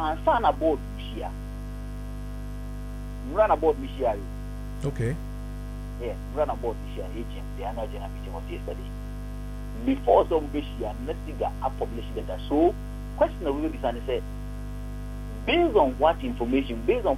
and son about Mishia. Run about Mishia. Okay. Yeah, run about Mishia agent. The annual general meeting was yesterday. Before some Mishia, let's figure a publishing letter. So, question of will be said, based on what information, based on